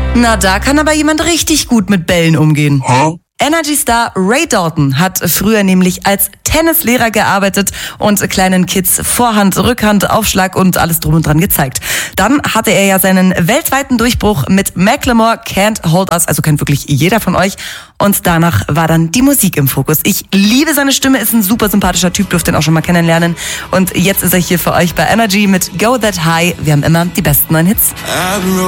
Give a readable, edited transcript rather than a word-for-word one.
Na, da kann aber jemand richtig gut mit Bällen umgehen. Energy-Star Ray Dalton hat früher nämlich als Tennislehrer gearbeitet und kleinen Kids Vorhand, Rückhand, Aufschlag und alles drum und dran gezeigt. Dann hatte er ja seinen weltweiten Durchbruch mit Macklemore, Can't Hold Us, also kennt wirklich jeder von euch. Und danach war dann die Musik im Fokus. Ich liebe seine Stimme, ist ein super sympathischer Typ, dürft ihn auch schon mal kennenlernen. Und jetzt ist er hier für euch bei Energy mit Go That High. Wir haben immer die besten neuen Hits.